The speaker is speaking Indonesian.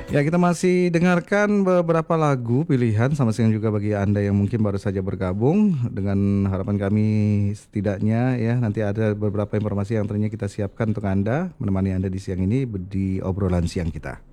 Ya, kita masih dengarkan beberapa lagu pilihan sama siang juga bagi Anda yang mungkin baru saja bergabung dengan harapan kami setidaknya ya nanti ada beberapa informasi yang ternyata kita siapkan untuk Anda menemani Anda di siang ini di obrolan siang kita.